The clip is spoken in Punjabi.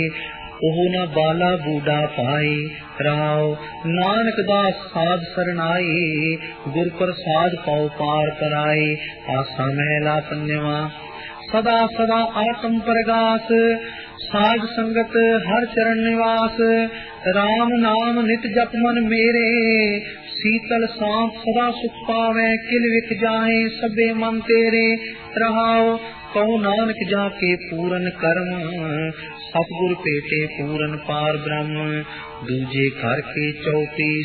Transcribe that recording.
ਉਹ ਨ ਬਾਲਾ ਬੂਢਾ ਪਾਈ ਰਹਾਉ। ਨਾਨਕ ਦਾਸ ਸਾਧ ਸਰਨਾਈ, ਗੁਰ ਪ੍ਰਸਾਦ ਪਾਉ ਪਾਰ ਕਰਾਈ। ਆਸਾ ਮਹਿਲਾ ਪੰਜਵਾ। ਸਦਾ ਸਦਾ ਆਤਮ ਪ੍ਰਗਾਸ, ਸਾਧ ਸੰਗਤ ਹਰ ਚਰਨ ਨਿਵਾਸ। ਰਾਮ ਨਾਮ ਨਿਤ ਜਪ ਮਨ ਮੇਰੇ, ਸੀਤਲ ਸਾਂਤ ਸਦਾ ਸੁਖ ਪਾਵੈ। ਕਿਲ ਵਿਖ ਜਾਏ ਸਭੇ ਮਨ ਤੇਰੇ ਰਹਾਉ। ਕਉ ਨਾਨਕ ਜਾ ਕੇ ਪੂਰਨ ਕਰਮ, ਸਤਿਗੁਰ ਭੇਟੇ ਪੂਰਨ ਪਾਰ ਬ੍ਰਹਮ। ਦੂਜੇ ਘਰ ਕੇ ਚੌਪੀ